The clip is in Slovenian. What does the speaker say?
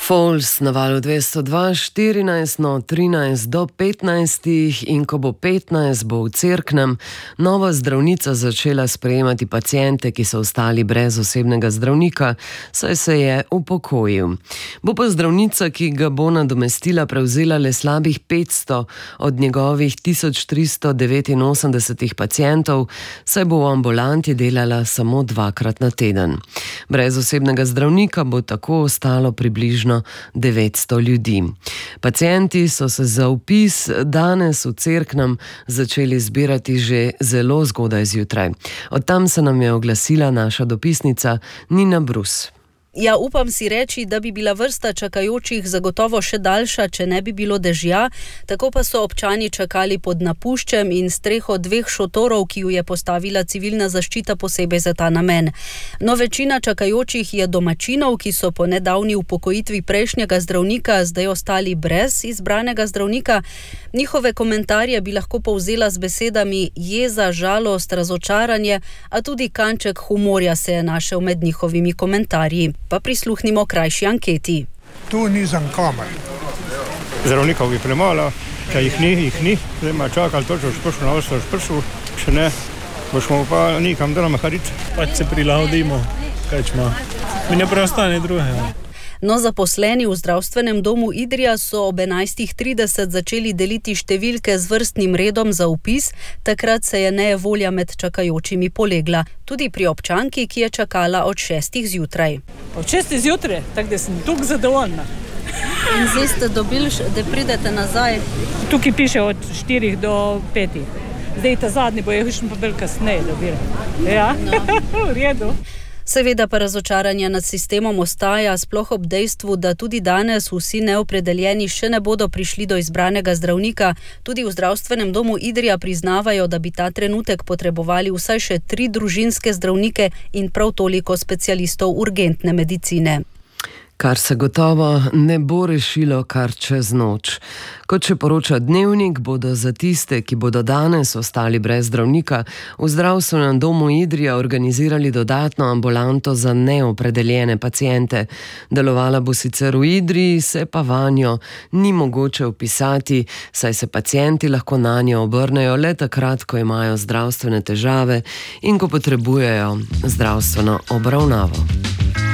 Fols na valu 202, 14, no 13 do 15 in ko bo 15, bo v Cerknem nova zdravnica začela sprejemati paciente, ki so ostali brez osebnega zdravnika, saj se je upokojil. Bo pa zdravnica, ki ga bo nadomestila, prevzela le slabih 500 od njegovih 1389 pacientov, saj bo v ambulanti delala samo 2krat na teden. Brez osebnega zdravnika bo tako ostalo približno 900 ljudi. Pacienti so se za vpis danes v Cerknem začeli zbirati že zelo zgodaj zjutraj. Od tam se nam je oglasila naša dopisnica Nina Brus. Ja, upam si reči, da bi bila vrsta čakajočih zagotovo še daljša, če ne bi bilo dežja, tako pa so občani čakali pod napuščem in streho 2 šotorov, ki ju je postavila civilna zaščita posebej za ta namen. No, večina čakajočih je domačinov, ki so po nedavni upokojitvi prejšnjega zdravnika zdaj ostali brez izbranega zdravnika. Njihove komentarje bi lahko povzela z besedami jeza, žalost, razočaranje, a tudi kanček humorja se je našel med njihovimi komentarji. Pa prisluhnimo krajši anketi. Tu nisem kamer. Zdravnikov je premalo, če jih ni. Zdaj ima čakali točno špršno na ostalo špršu, če ne, bošmo pa nikam delamo haditi. Pač se prilagodimo, kaj čma. Mi ne preostane drugega. No, zaposleni v zdravstvenem domu Idrija so ob 11.30 začeli deliti številke z vrstnim redom za vpis, takrat se je nejevolja med čakajočimi polegla. Tudi pri občanki, ki je čakala od 6 zjutraj. Od 6 zjutraj, tako da sem tukaj zadovoljna. In zdaj ste dobili, da pridete nazaj? Tukaj piše od 4 do 5. Zdaj ta zadnji bo je še pa bolj kasneje dobili. Ja, v redu. Seveda pa razočaranje nad sistemom ostaja, sploh ob dejstvu, da tudi danes vsi neopredeljeni še ne bodo prišli do izbranega zdravnika. Tudi v zdravstvenem domu Idrija priznavajo, da bi ta trenutek potrebovali vsaj še 3 družinske zdravnike in prav toliko specialistov urgentne medicine. Kar se gotovo ne bo rešilo kar čez noč. Kot še poroča Dnevnik, bodo za tiste, ki bodo danes ostali brez zdravnika, v zdravstvenem domu Idrija organizirali dodatno ambulanto za neopredeljene paciente. Delovala bo sicer v Idriji, se pa vanjo ni mogoče vpisati, saj se pacienti lahko nanjo obrnejo le takrat, ko imajo zdravstvene težave in ko potrebujejo zdravstveno obravnavo.